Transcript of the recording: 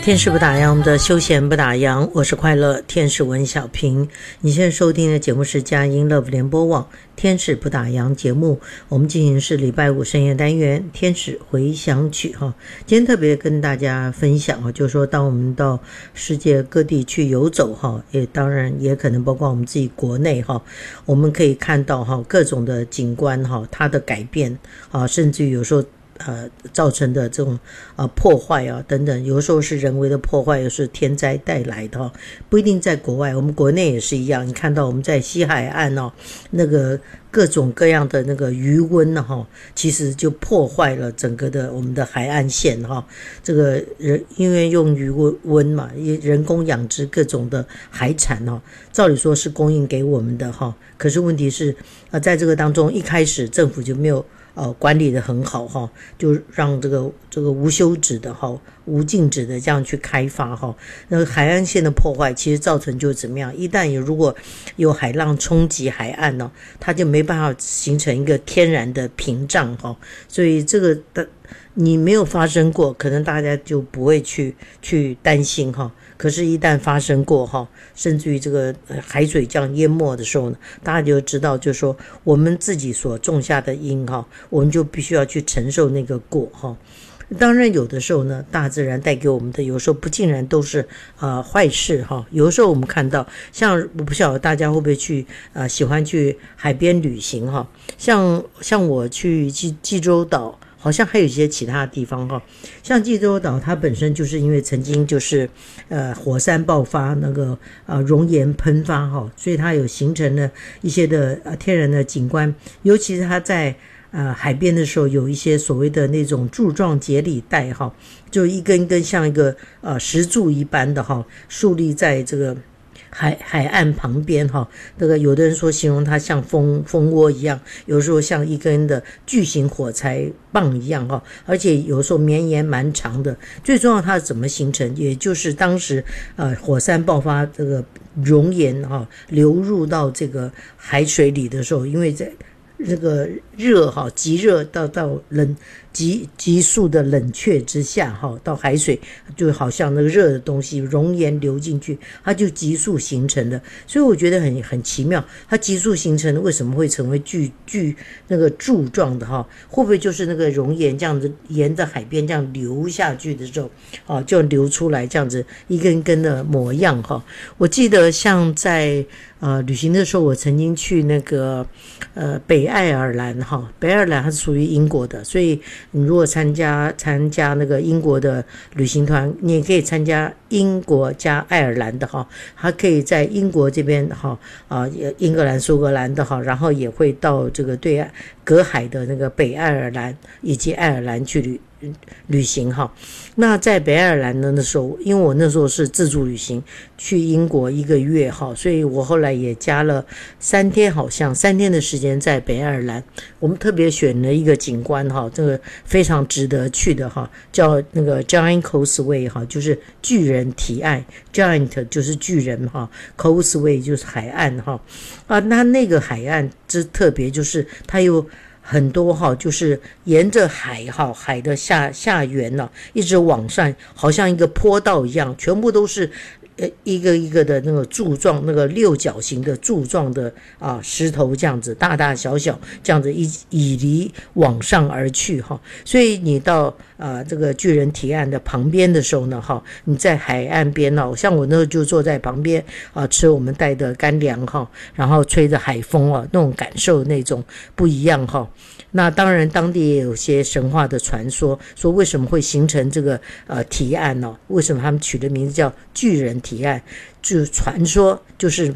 天使不打烊，我们的休闲不打烊，我是快乐天使文小平。你现在收听的节目是佳音 Love 联播网天使不打烊节目，我们进行是礼拜五深夜单元天使回响曲哈。今天特别跟大家分享就是说当我们到世界各地去游走哈，也当然也可能包括我们自己国内哈，我们可以看到各种的景观它的改变甚至于有时候造成的这种破坏等等，有时候是人为的破坏，有时候是天灾带来的不一定在国外，我们国内也是一样。你看到我们在西海岸那个各种各样的那个余温其实就破坏了整个的我们的海岸线这个人因为用余温嘛，人工养殖各种的海产照理说是供应给我们的可是问题是在这个当中一开始政府就没有管理的很好就让这个无休止的无禁止的这样去开发那个海岸线的破坏其实造成就怎么样，一旦如果有海浪冲击海岸它就没办法形成一个天然的屏障所以这个你没有发生过，可能大家就不会去担心可是一旦发生过甚至于这个海水这样淹没的时候呢，大家就知道就是说我们自己所种下的因我们就必须要去承受那个果当然有的时候呢，大自然带给我们的有时候不尽然都是坏事有的时候我们看到像我不晓得大家会不会去喜欢去海边旅行像我去济州岛，好像还有一些其他地方像济州岛它本身就是因为曾经就是火山爆发那个熔岩喷发所以它有形成了一些的天然的景观，尤其是它在海边的时候有一些所谓的那种柱状节理带就一根一根像一个石柱一般的竖立在这个海岸旁边那个有的人说形容它像蜂窝一样，有时候像一根的巨型火柴棒一样而且有时候绵延蛮长的。最重要它怎么形成，也就是当时火山爆发这个熔岩流入到这个海水里的时候，因为在这个热极热到冷急速的冷却之下到海水就好像那个热的东西熔岩流进去，它就急速形成的。所以我觉得很奇妙，它急速形成的为什么会成为那个柱状的会不会就是那个熔岩这样子沿着海边这样流下去的时候就流出来这样子一根根的模样我记得像在旅行的时候，我曾经去那个北爱尔兰北爱尔兰它是属于英国的，所以你如果参加那个英国的旅行团，你也可以参加英国加爱尔兰的它可以在英国这边英格兰苏格兰的然后也会到这个对岸隔海的那个北爱尔兰以及爱尔兰去旅行那在北爱尔兰的那时候，因为我那时候是自助旅行去英国1个月所以我后来也加了3天，好像3天的时间在北爱尔兰。我们特别选了一个景观这个非常值得去的叫那个 Giant Causeway 就是巨人堤岸， Giant 就是巨人Causeway 就是海岸那个海岸之特别就是它有很多就是沿着海的下缘一直往上，好像一个坡道一样，全部都是一个一个的那个柱状，那个六角形的柱状的石头这样子，大大小小这样子以离往上而去所以你到这个巨人堤岸的旁边的时候呢你在海岸边像我那时候就坐在旁边吃我们带的干粮然后吹着海风那种感受那种不一样那当然当地也有些神话的传说，说为什么会形成这个堤岸为什么他们取的名字叫巨人堤岸，就传说就是